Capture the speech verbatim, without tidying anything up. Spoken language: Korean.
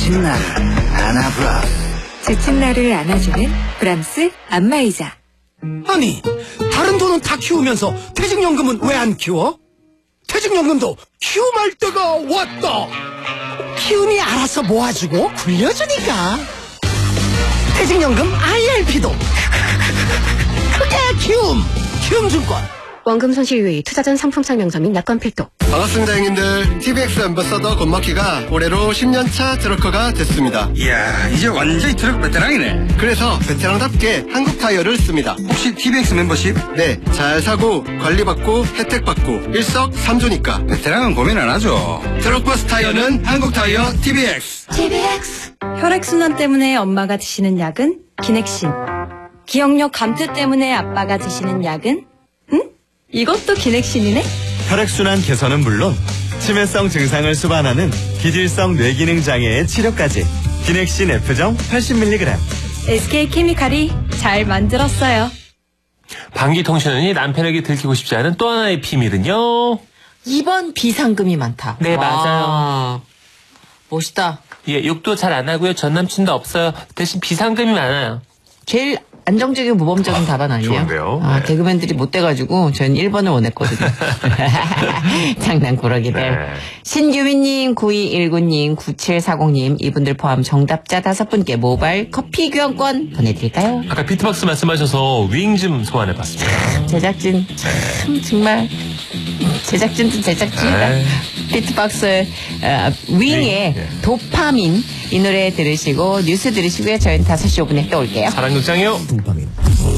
지친 나를 안아브라스. 지친 나를 안아주는 브람스 안마의자. 아니, 다른 돈은 다 키우면서 퇴직연금은 왜 안 키워? 퇴직연금도 키움할 때가 왔다. 키움이 알아서 모아주고 굴려주니까. 퇴직연금 아이알피도 크게 키움. 키움증권. 원금 손실 유의, 투자 전 상품성 명서 및 약관 필독. 반갑습니다, 형님들. 티비엑스 앰버서더 권마키가 올해로 십 년 차 트럭커가 됐습니다. 이야, 이제 완전히 트럭 베테랑이네. 그래서 베테랑답게 한국 타이어를 씁니다. 혹시 티비엑스 멤버십? 네, 잘 사고 관리받고 혜택받고 일석삼조니까 베테랑은 고민 안 하죠. 트럭버스 타이어는 한국 타이어 티비엑스. 티비엑스. 혈액순환 때문에 엄마가 드시는 약은 기넥신. 기억력 감퇴 때문에 아빠가 드시는 약은? 응? 이것도 기넥신이네? 혈액순환 개선은 물론 치매성 증상을 수반하는 기질성 뇌기능 장애의 치료까지. 기넥신 F정 팔십 밀리그램. 에스케이케미칼이 잘 만들었어요. 방귀통신원이 남편에게 들키고 싶지 않은 또 하나의 비밀은요. 이번 비상금이 많다. 네, 와, 맞아요. 멋있다. 예, 욕도 잘 안 하고요. 전 남친도 없어요. 대신 비상금이 많아요. 제일 안정적이고 모범적인 답안 아니에요? 좋은데요. 아, 네. 개그맨들이 못 돼가지고 저는 일 번을 원했거든요. 장난꾸러기들. 네. 신규민님, 구이일구님, 구칠사공님 이분들 포함 정답자 다섯 분께 모바일 커피 교환권 보내드릴까요? 아까 비트박스 말씀하셔서 윙 좀 소환해봤습니다. 제작진 참 정말 제작진도 제작진이다. 네. 비트박스 어, 윙의 네. 도파민 이 노래 들으시고 뉴스 들으시고요. 저희는 다섯 시 오 분에 또 올게요. 사랑극장이요.